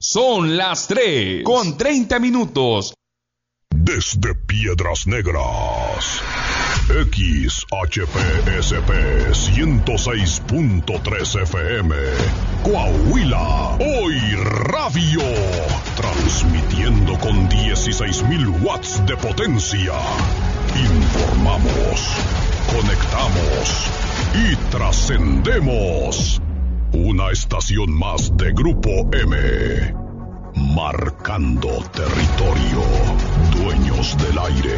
Son las 3:30. Desde Piedras Negras, XHPSP 106.3 FM, Coahuila, Hoy Radio, transmitiendo con 16,000 watts de potencia. Informamos, conectamos y trascendemos. Una estación más de Grupo M. Marcando territorio, dueños del aire.